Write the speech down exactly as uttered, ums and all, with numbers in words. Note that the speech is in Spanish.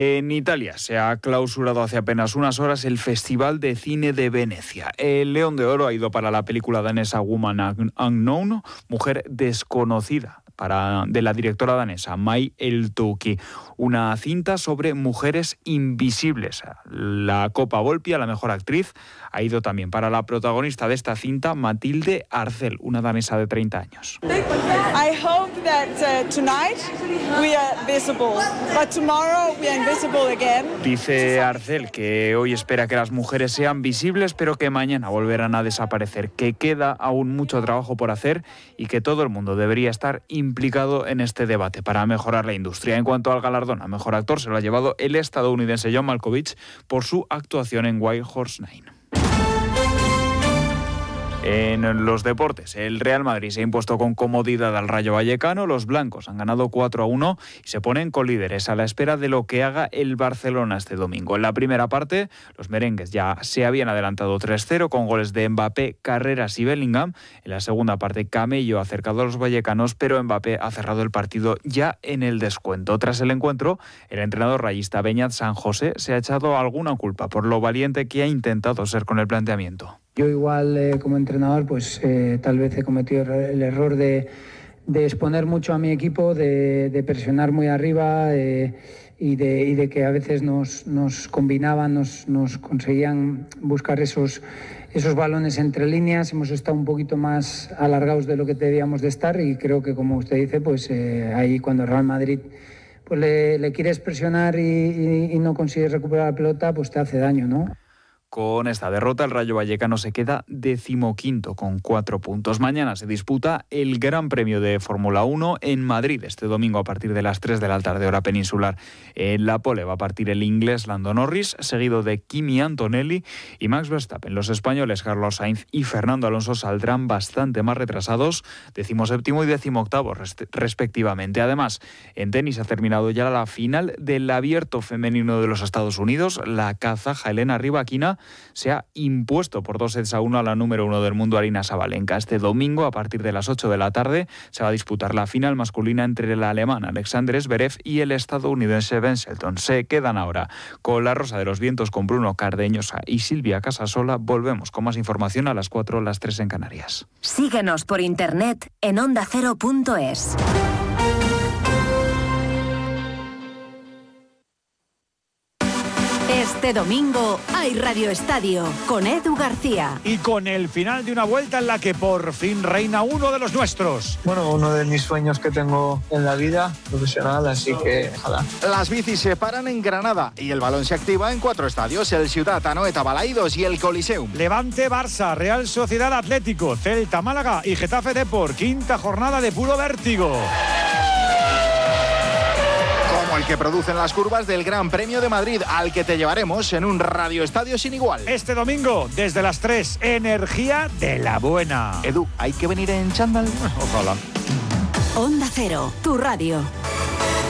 En Italia se ha clausurado hace apenas unas horas el Festival de Cine de Venecia. El León de Oro ha ido para la película danesa Woman Unknown, Mujer Desconocida, para, de la directora danesa Mai El-Touki, una cinta sobre mujeres invisibles. La Copa Volpi a la mejor actriz ha ido también para la protagonista de esta cinta, Matilde Arcel, una danesa de treinta años. I hope that uh, tonight we are visible, but tomorrow we are invisible again. Dice Arcel que hoy espera que las mujeres sean visibles, pero que mañana volverán a desaparecer, que queda aún mucho trabajo por hacer y que todo el mundo debería estar implicado en este debate para mejorar la industria. En cuanto al galardón a mejor actor, se lo ha llevado el estadounidense John Malkovich por su actuación en White Horse Nine. En los deportes, el Real Madrid se ha impuesto con comodidad al Rayo Vallecano. Los blancos han ganado cuatro a uno y se ponen colíderes a la espera de lo que haga el Barcelona este domingo. En la primera parte, los merengues ya se habían adelantado tres cero con goles de Mbappé, Carreras y Bellingham. En la segunda parte, Camello ha acercado a los vallecanos, pero Mbappé ha cerrado el partido ya en el descuento. Tras el encuentro, el entrenador rayista Beñat San José se ha echado alguna culpa por lo valiente que ha intentado ser con el planteamiento. Yo igual eh, como entrenador pues eh, tal vez he cometido el error de, de exponer mucho a mi equipo, de, de presionar muy arriba eh, y, de, y de que a veces nos, nos combinaban, nos, nos conseguían buscar esos, esos balones entre líneas. Hemos estado un poquito más alargados de lo que debíamos de estar y creo que, como usted dice, pues eh, ahí cuando el Real Madrid pues le, le quieres presionar y, y, y no consigues recuperar la pelota, pues te hace daño, ¿no? Con esta derrota, el Rayo Vallecano se queda decimoquinto con cuatro puntos. Mañana se disputa el Gran Premio de Fórmula uno en Madrid, este domingo a partir de las tres de la tarde, hora peninsular. En la pole va a partir el inglés Lando Norris, seguido de Kimi Antonelli y Max Verstappen. Los españoles Carlos Sainz y Fernando Alonso saldrán bastante más retrasados, decimoséptimo y decimoctavo respectivamente. Además, en tenis ha terminado ya la final del Abierto Femenino de los Estados Unidos. La kazaja Elena Rybakina se ha impuesto por dos sets a uno a la número uno del mundo, Aryna Sabalenka. Este domingo, a partir de las ocho de la tarde, se va a disputar la final masculina entre el alemán Alexander Zverev y el estadounidense Ben Shelton. Se quedan ahora con la Rosa de los Vientos, con Bruno Cardeñosa y Silvia Casasola. Volvemos con más información a las cuatro, las tres en Canarias. Síguenos por internet en onda cero punto es. Este domingo hay Radio Estadio con Edu García. Y con el final de una vuelta en la que por fin reina uno de los nuestros. Bueno, uno de mis sueños que tengo en la vida profesional, así que ojalá. Las bicis se paran en Granada y el balón se activa en cuatro estadios: el Ciutat, Anoeta, Balaídos y el Coliseum. Levante, Barça, Real Sociedad Atlético, Celta, Málaga y Getafe Depor. Quinta jornada de puro vértigo. Como el que producen las curvas del Gran Premio de Madrid, al que te llevaremos en un Radio Estadio sin igual. Este domingo, desde las tres, energía de la buena. Edu, ¿hay que venir en chándal? Ojalá. Onda Cero, tu radio.